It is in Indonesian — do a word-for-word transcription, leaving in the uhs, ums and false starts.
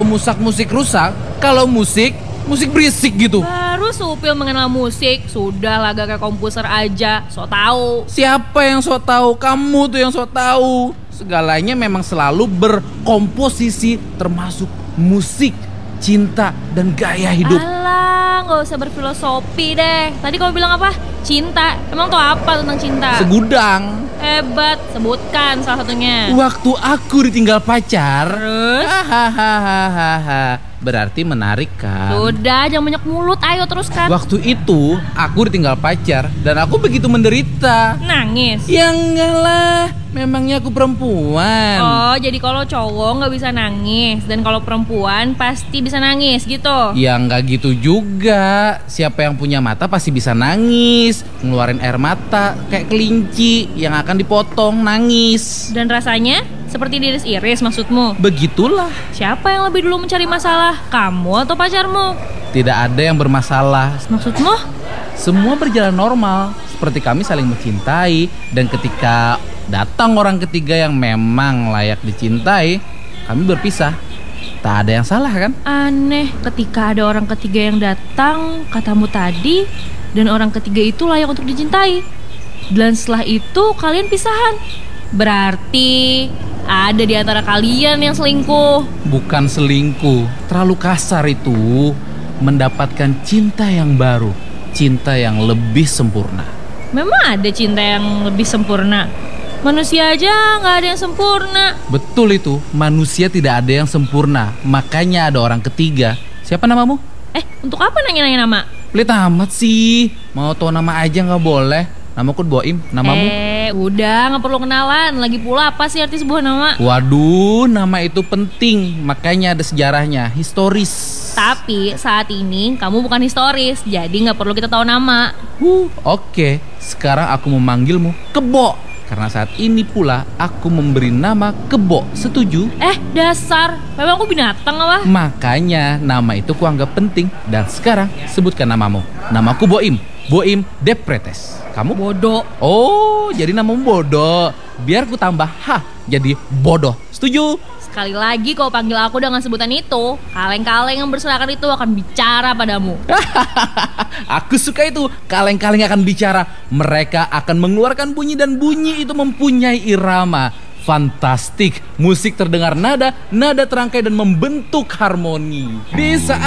musak musik rusak, kalau musik, musik berisik gitu. Baru Supil mengenal musik, sudah lah gak kayak komposer aja, so tau. Siapa yang sok tahu? Kamu tuh yang sok tahu. Segalanya memang selalu berkomposisi, termasuk musik, cinta, dan gaya hidup. Alah, gak usah berfilosofi deh. Tadi kamu bilang apa? Cinta. Emang tau apa tentang cinta? Segudang. Hebat, sebutkan salah satunya. Waktu aku ditinggal pacar. Terus? Hahaha. Berarti menarik kan? Sudah, jangan banyak mulut, ayo teruskan. Waktu itu aku ditinggal pacar dan aku begitu menderita. Nangis? Ya enggak lah, memangnya aku perempuan. Oh, jadi kalau cowok nggak bisa nangis dan kalau perempuan pasti bisa nangis gitu? Ya enggak gitu juga. Siapa yang punya mata pasti bisa nangis, ngeluarin air mata kayak kelinci yang akan dipotong nangis. Dan rasanya seperti diiris-iris maksudmu? Begitulah. Siapa yang lebih dulu mencari masalah? Kamu atau pacarmu? Tidak ada yang bermasalah. Maksudmu? Semua berjalan normal, seperti kami saling mencintai. Dan ketika datang orang ketiga yang memang layak dicintai, kami berpisah. Tak ada yang salah kan? Aneh, ketika ada orang ketiga yang datang, katamu tadi, dan orang ketiga itu layak untuk dicintai. Dan setelah itu kalian pisahan. Berarti ada di antara kalian yang selingkuh. Bukan selingkuh, terlalu kasar itu. Mendapatkan cinta yang baru, cinta yang lebih sempurna. Memang ada cinta yang lebih sempurna? Manusia aja gak ada yang sempurna. Betul itu, manusia tidak ada yang sempurna. Makanya ada orang ketiga. Siapa namamu? Eh, untuk apa nanya-nanya nama? Pelit amat sih. Mau tahu nama aja gak boleh. Namaku Boim, namamu? Eh, udah gak perlu kenalan. Lagi pula apa sih arti sebuah nama? Waduh, nama itu penting. Makanya ada sejarahnya, historis. Tapi saat ini kamu bukan historis, jadi gak perlu kita tahu nama. Huh, oke. Sekarang aku memanggilmu Kebo. Karena saat ini pula aku memberi nama Kebo. Setuju? Eh, dasar. Memang aku binatang apa? Makanya nama itu kuanggap penting. Dan sekarang sebutkan namamu. Namaku Boim. Boim Depretes. Kamu? Bodoh. Oh, jadi namamu bodoh. Biar ku tambah H jadi bodoh. Setuju? Sekali lagi kau panggil aku dengan sebutan itu, kaleng-kaleng yang berserakan itu akan bicara padamu. Aku suka itu. Kaleng-kaleng akan bicara. Mereka akan mengeluarkan bunyi dan bunyi itu mempunyai irama. Fantastik. Musik terdengar nada, nada terangkai dan membentuk harmoni. Di saat